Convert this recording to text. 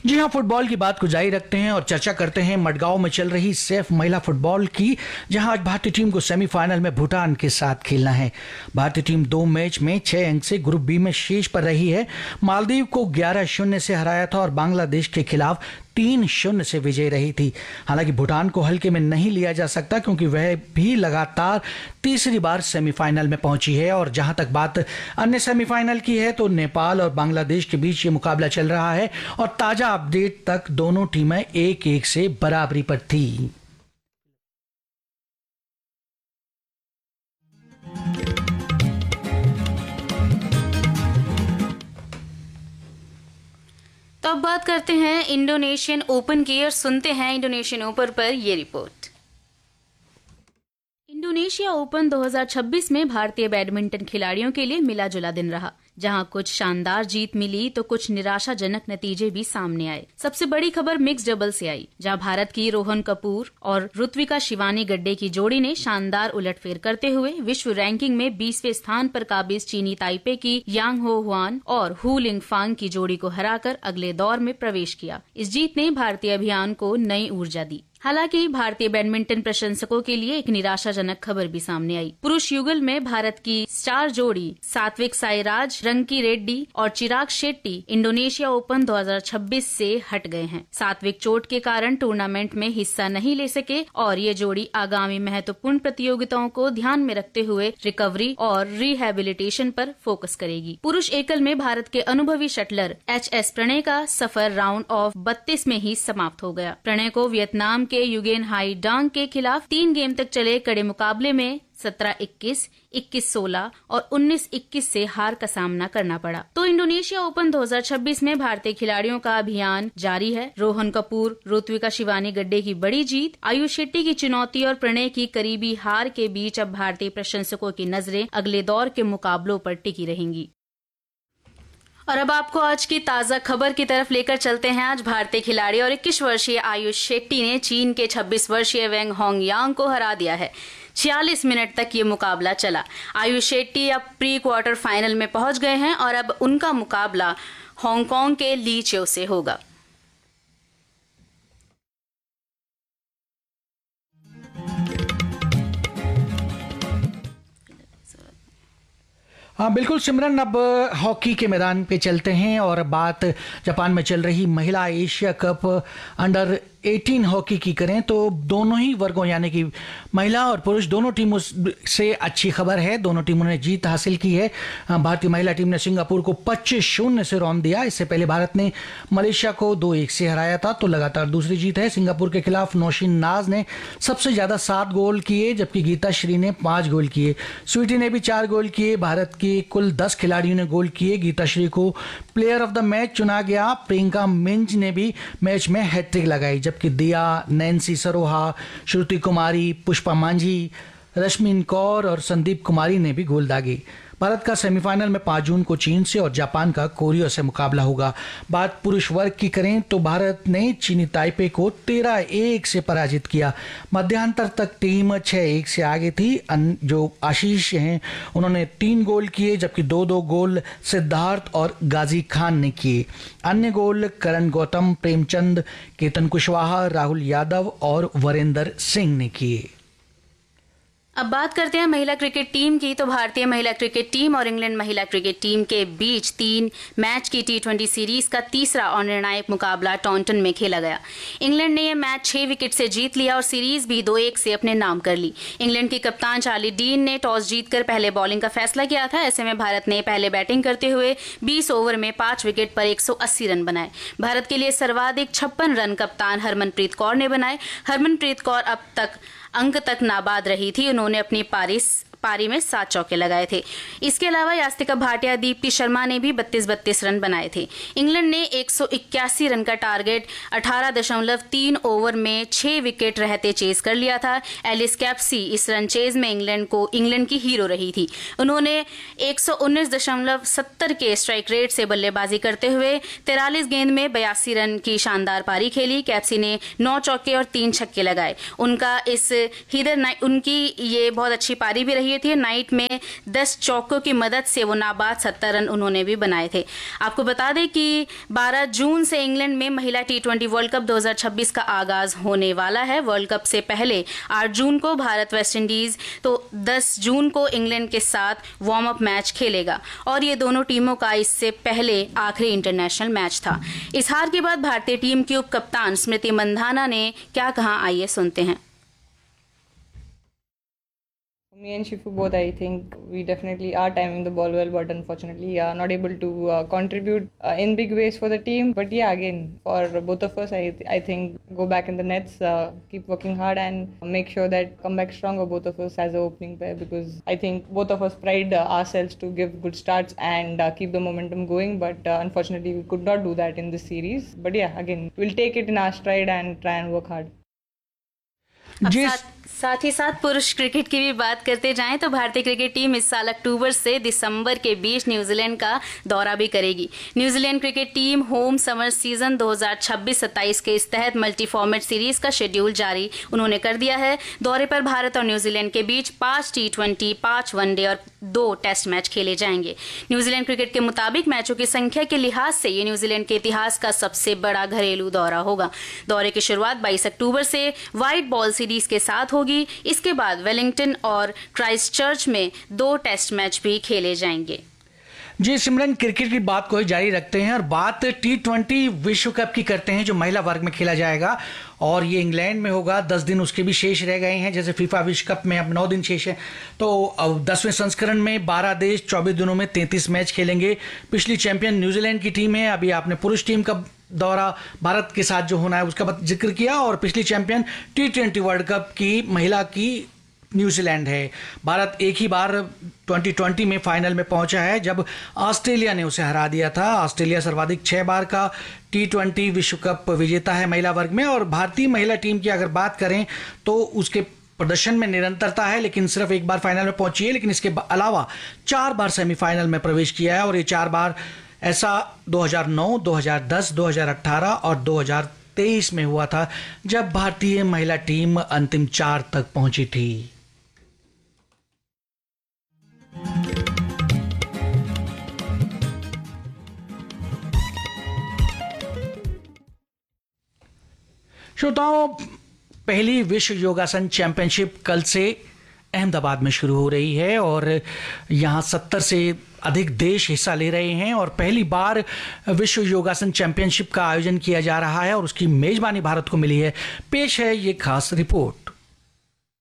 जी हाँ, फुटबॉल की बात को जारी रखते हैं और चर्चा करते हैं मडगांव में चल रही सैफ महिला फुटबॉल की, जहां आज भारतीय टीम को सेमीफाइनल में भूटान के साथ खेलना है। भारतीय टीम 2 मैच में 6 अंक से ग्रुप बी में शीर्ष पर रही है। मालदीव को 11-0 से हराया था और बांग्लादेश के खिलाफ 3-0 से विजयी रही थी। हालांकि भूटान को हल्के में नहीं लिया जा सकता क्योंकि वह भी लगातार तीसरी बार सेमीफाइनल में पहुंची है। और जहां तक बात अन्य सेमीफाइनल की है तो नेपाल और बांग्लादेश के बीच ये मुकाबला चल रहा है और ताजा अपडेट तक दोनों टीमें 1-1 से बराबरी पर थी। तो अब बात करते हैं इंडोनेशियन ओपन की और सुनते हैं इंडोनेशियन ओपन पर ये रिपोर्ट। इंडोनेशिया ओपन 2026 में भारतीय बैडमिंटन खिलाड़ियों के लिए मिला जुला दिन रहा, जहां कुछ शानदार जीत मिली तो कुछ निराशाजनक नतीजे भी सामने आए। सबसे बड़ी खबर मिक्स डबल से आई, जहां भारत की रोहन कपूर और ऋत्विका शिवानी गड्डे की जोड़ी ने शानदार उलटफेर करते हुए विश्व रैंकिंग में 20वें स्थान पर काबिज चीनी ताइपे की यांग हो हुआन और हु लिंग फांग की जोड़ी को हराकर अगले दौर में प्रवेश किया। इस जीत ने भारतीय अभियान को नई ऊर्जा दी। हालांकि भारतीय बैडमिंटन प्रशंसकों के लिए एक निराशाजनक खबर भी सामने आई। पुरुष युगल में भारत की स्टार जोड़ी सात्विक साईराज, रंकी रेड्डी और चिराग शेट्टी इंडोनेशिया ओपन 2026 से हट गए हैं। सात्विक चोट के कारण टूर्नामेंट में हिस्सा नहीं ले सके और ये जोड़ी आगामी महत्वपूर्ण प्रतियोगिताओं को ध्यान में रखते हुए रिकवरी और रिहेबिलिटेशन पर फोकस करेगी। पुरुष एकल में भारत के अनुभवी शटलर HS प्रणय का सफर राउंड ऑफ 32 में ही समाप्त हो गया। प्रणय को वियतनाम के युगेन हाई डांग के खिलाफ 3 गेम तक चले कड़े मुकाबले में 17-21, 21-16 और 19-21 से हार का सामना करना पड़ा। तो इंडोनेशिया ओपन 2026 में भारतीय खिलाड़ियों का अभियान जारी है। रोहन कपूर, ऋत्विका शिवानी गड्डे की बड़ी जीत, आयुष शेट्टी की चुनौती और प्रणय की करीबी हार के बीच अब भारतीय प्रशंसकों की नजरें अगले दौर के मुकाबलों पर टिकी रहेंगी। और अब आपको आज की ताजा खबर की तरफ लेकर चलते हैं। आज भारतीय खिलाड़ी और 21 वर्षीय आयुष शेट्टी ने चीन के 26 वर्षीय वेंग होंगयांग को हरा दिया है। 46 मिनट तक ये मुकाबला चला। आयुष शेट्टी अब प्री क्वार्टर फाइनल में पहुंच गए हैं और अब उनका मुकाबला हांगकांग के ली च्यो से होगा। हाँ बिल्कुल सिमरन, अब हॉकी के मैदान पे चलते हैं और बात जापान में चल रही महिला एशिया कप अंडर 18 हॉकी की करें तो दोनों ही वर्गों यानी कि महिला और पुरुष दोनों टीमों से अच्छी खबर है। दोनों टीमों ने जीत हासिल की है। भारतीय महिला टीम ने सिंगापुर को 25-0 से रौंद दिया। इससे पहले भारत ने मलेशिया को 2-1 से हराया था, तो लगातार दूसरी जीत है। सिंगापुर के खिलाफ नौशीन नाज ने सबसे ज्यादा 7 गोल किए, जबकि गीता श्री ने 5 गोल किए। स्वीटी ने भी 4 गोल किए। भारत के कुल 10 खिलाड़ियों ने गोल किए। गीता श्री को प्लेयर ऑफ द मैच चुना गया। प्रियंका मिंज ने भी मैच में हैट्रिक लगाई, जबकि दिया, नैन्सी सरोहा, श्रुति कुमारी, पुष्पा मांझी, रश्मिन कौर और संदीप कुमारी ने भी गोल दागे। भारत का सेमीफाइनल में 5 जून को चीन से और जापान का कोरिया से मुकाबला होगा। बात पुरुष वर्ग की करें तो भारत ने चीनी ताइपे को 13-1 से पराजित किया। मध्यांतर तक टीम 6-1 से आगे थी। जो आशीष हैं उन्होंने 3 गोल किए, जबकि 2-2 गोल सिद्धार्थ और गाजी खान ने किए। अन्य गोल करण गौतम, प्रेमचंद, केतन कुशवाहा, राहुल यादव और वरेंद्र सिंह ने किए। अब बात करते हैं महिला क्रिकेट टीम की। तो भारतीय महिला क्रिकेट टीम और इंग्लैंड महिला क्रिकेट टीम के बीच 3 मैच की T20 सीरीज का तीसरा और निर्णायक मुकाबला टॉन्टन में खेला गया। इंग्लैंड ने यह मैच 6 विकेट से जीत लिया और सीरीज भी 2-1 से अपने नाम कर ली। इंग्लैंड की कप्तान चार्ली डीन ने टॉस जीतकर पहले बॉलिंग का फैसला किया था। ऐसे में भारत ने पहले बैटिंग करते हुए 20 ओवर में 5 विकेट पर 180 रन बनाए। भारत के लिए सर्वाधिक 56 रन कप्तान हरमनप्रीत कौर ने बनाए। हरमनप्रीत कौर अब तक अंक तक नाबाद रही थी। उन्होंने अपनी पारी में 7 चौके लगाए थे। इसके अलावा यास्तिका भाटिया, दीप्ति शर्मा ने भी 32 रन बनाए थे। इंग्लैंड ने 181 रन का टारगेट 18.3 ओवर में 6 विकेट रहते चेज कर लिया था। एलिस कैप्सी इस रन चेज में इंग्लैंड की हीरो रही थी। उन्होंने 119.70 के स्ट्राइक रेट से बल्लेबाजी करते हुए 43 गेंद में 82 रन की शानदार पारी खेली। कैप्सी ने 9 चौके और 3 छक्के लगाए। उनकी ये बहुत अच्छी पारी भी रही दिए थे। नाइट में 10 चौकों की मदद से वो नाबाद 70 रन उन्होंने भी बनाए थे। आपको बता दें कि 12 जून से इंग्लैंड में महिला T20 वर्ल्ड कप 2026 का आगाज होने वाला है। वर्ल्ड कप से पहले 8 जून को भारत वेस्ट इंडीज तो 10 जून को इंग्लैंड के साथ वार्म अप मैच खेलेगा और ये दोनों टीमों का इससे पहले आखिरी इंटरनेशनल मैच था। इस हार के बाद भारतीय टीम की उप कप्तान स्मृति मंधाना ने क्या कहा, आइए सुनते हैं। Me and Shifu both, I think we definitely are timing the ball well, but unfortunately not able to contribute in big ways for the team. But yeah, again, for both of us, I think go back in the nets, keep working hard and make sure that come back stronger, both of us as an opening pair, because I think both of us pride ourselves to give good starts and keep the momentum going. But unfortunately, we could not do that in this series. But yeah, again, we'll take it in our stride and try and work hard. साथ ही साथ पुरुष cricket की भी बात करते जाएं तो भारतीय क्रिकेट टीम इस साल अक्टूबर से दिसंबर के बीच न्यूजीलैंड का दौरा भी करेगी। New Zealand cricket team home summer season 2026-27 के इस तहत मल्टी फॉर्मेट सीरीज का शेड्यूल जारी उन्होंने कर दिया है। दौरे पर भारत और न्यूजीलैंड के बीच 5 T20, 5 वनडे और 2 टेस्ट मैच खेले जाएंगे। न्यूजीलैंड क्रिकेट के मुताबिक मैचों की संख्या के लिहाज से ये न्यूजीलैंड के इतिहास का सबसे बड़ा घरेलू दौरा होगा। दौरे की शुरुआत 22 अक्टूबर से व्हाइट बॉल सीरीज के साथ होगी। इसके बाद वेलिंगटन और क्राइस्टचर्च में 2 टेस्ट मैच भी खेले जाएंगे। जी सिमरन, क्रिकेट की बात को जारी रखते हैं और बात T20 विश्व कप की करते हैं जो महिला वर्ग में खेला जाएगा और ये इंग्लैंड में होगा। 10 दिन उसके भी शेष रह गए हैं, जैसे फीफा विश्व कप में अब 9 दिन शेष है। तो 10वें संस्करण में 12 देश 24 दिनों में 33 मैच खेलेंगे। पिछली चैंपियन न्यूजीलैंड की टीम है। अभी आपने पुरुष टीम का दौरा भारत के साथ जो होना है उसका जिक्र किया और पिछली चैंपियन T20 वर्ल्ड कप की महिला की न्यूजीलैंड है। भारत एक ही बार 2020 में फाइनल में पहुंचा है जब ऑस्ट्रेलिया ने उसे हरा दिया था। ऑस्ट्रेलिया सर्वाधिक 6 बार का T20 विश्व कप विजेता है महिला वर्ग में। और भारतीय महिला टीम की अगर बात करें तो उसके प्रदर्शन में निरंतरता है, लेकिन सिर्फ एक बार फाइनल में पहुंची है, लेकिन इसके अलावा 4 बार सेमीफाइनल में प्रवेश किया है और ये 4 बार ऐसा 2009, 2010, 2018 और 2023 में हुआ था जब भारतीय महिला टीम अंतिम 4 तक पहुंची थी। श्रोताओं, पहली विश्व योगासन चैंपियनशिप कल से अहमदाबाद में शुरू हो रही है और यहाँ 70 से अधिक देश हिस्सा ले रहे हैं और पहली बार विश्व योगासन चैंपियनशिप का आयोजन किया जा रहा है और उसकी मेजबानी भारत को मिली है। पेश है ये खास रिपोर्ट।